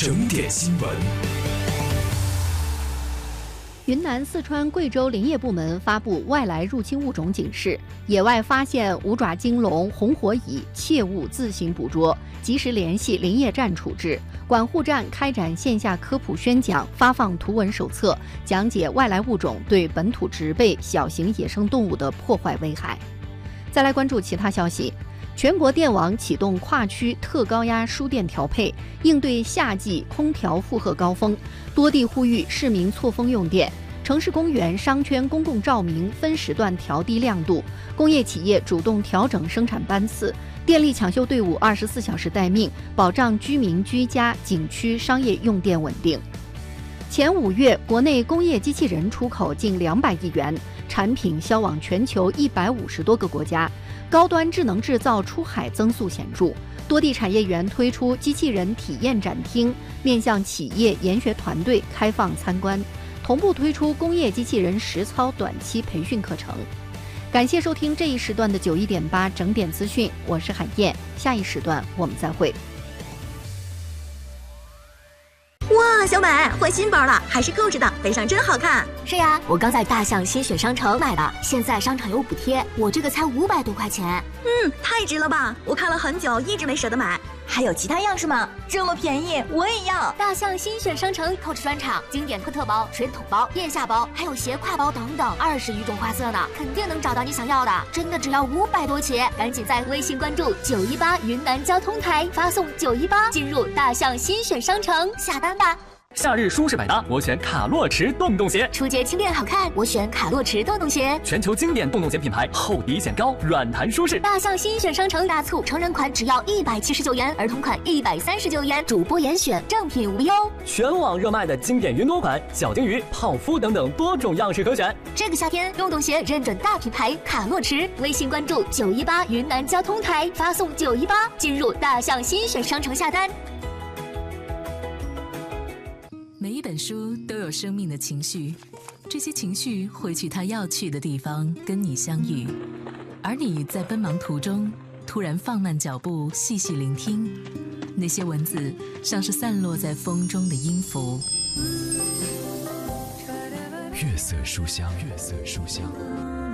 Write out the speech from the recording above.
整点新闻。 云南、四川、贵州林业部门发布外来入侵物种警示，野外发现五爪金龙、红火蚁，切勿自行捕捉，及时联系林业站处置。管护站开展线下科普宣讲，发放图文手册，讲解外来物种对本土植被、小型野生动物的破坏危害。再来关注其他消息。全国电网启动跨区特高压输电调配，应对夏季空调负荷高峰，多地呼吁市民错峰用电。城市公园、商圈公共照明分时段调低亮度，工业企业主动调整生产班次，电力抢修队伍24小时待命，保障居民居家、景区、商业用电稳定。前5月，国内工业机器人出口近200亿元，产品销往全球150多个国家，高端智能制造出海增速显著。多地产业园推出机器人体验展厅，面向企业研学团队开放参观，同步推出工业机器人实操短期培训课程。感谢收听这一时段的91.8整点资讯，我是海燕，下一时段我们再会。 哇，小美换新包了，还是购置的，背上真好看。 是呀，我刚在大象新选商城买的，现在商场有补贴，我这个才500多块钱。 太值了吧！我看了很久，一直没舍得买。还有其他样式吗？这么便宜，我也要！ 大象新选商城购置专场，经典科特包、水桶包、腋下包，还有斜挎包等等，20余种花色呢，肯定能找到你想要的。真的只要500多起，赶紧在微信关注918云南交通台，发送918进入大象新选商城下单吧。 夏日舒适百搭，我选卡洛驰洞洞鞋。 出街轻便好看，我选卡洛驰洞洞鞋。 全球经典洞洞鞋品牌，厚底显高，软弹舒适。 大象新选商城大促，成人款只要179元，儿童款139元，主播严选，正品无忧。 全网热卖的经典云朵款、小金鱼、泡芙等等多种样式可选。 这个夏天，洞洞鞋认准大品牌卡洛驰，微信关注918云南交通台，发送918进入大象新选商城下单。 每一本书都有生命的情绪，这些情绪会去它要去的地方跟你相遇，而你在奔忙途中突然放慢脚步，细细聆听，那些文字像是散落在风中的音符。 月色书香，月色书香。